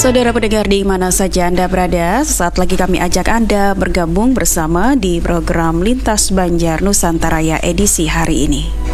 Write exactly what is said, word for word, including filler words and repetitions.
Saudara pendengar di mana saja Anda berada, sesaat lagi kami ajak Anda bergabung bersama di program Lintas Banjar Nusantara edisi hari ini.